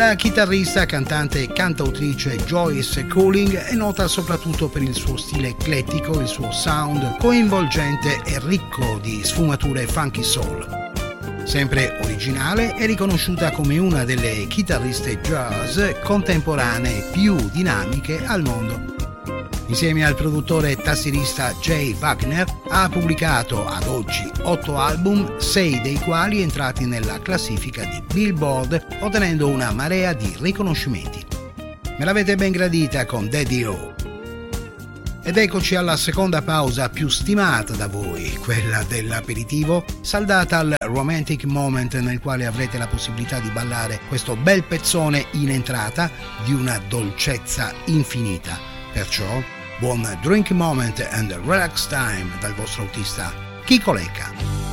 La chitarrista, cantante e cantautrice Joyce Cooling è nota soprattutto per il suo stile eclettico, il suo sound coinvolgente e ricco di sfumature funky soul. Sempre originale, è riconosciuta come una delle chitarriste jazz contemporanee più dinamiche al mondo. Insieme al produttore e tastierista Jay Wagner ha pubblicato ad oggi 8 album, 6 dei quali entrati nella classifica di Billboard, ottenendo una marea di riconoscimenti. Me l'avete ben gradita con Daddy-O. Ed eccoci alla seconda pausa più stimata da voi, quella dell'aperitivo, saldata al romantic moment nel quale avrete la possibilità di ballare questo bel pezzone in entrata di una dolcezza infinita. Perciò, buon drink moment and relax time dal vostro autista Chico Lecca.